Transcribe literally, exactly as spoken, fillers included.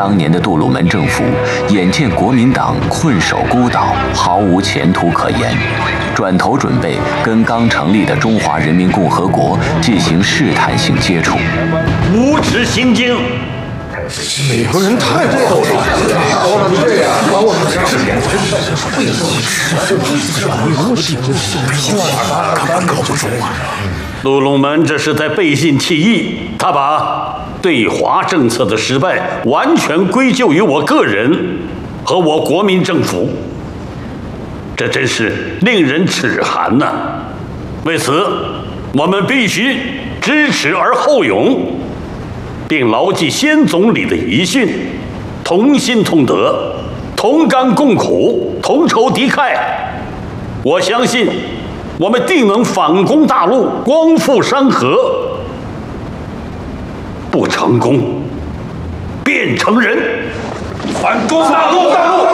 当年的杜鲁门政府眼见国民党困守孤岛，毫无前途可言，转头准备跟刚成立的中华人民共和国进行试探性接触。 无耻行径！ 美国人太不厚道了，这样把我们真是脸真是为何地不根本搞不懂啊！ 杜鲁门这是在背信弃义，他把对华政策的失败完全归咎于我个人和我国民政府，这真是令人齿寒呐！为此，我们必须知耻而后勇，并牢记先总理的遗训，同心同德，同甘共苦，同仇敌忾。我相信，我们定能反攻大陆，光复山河。不成功，便成仁。反攻大陆！大陆！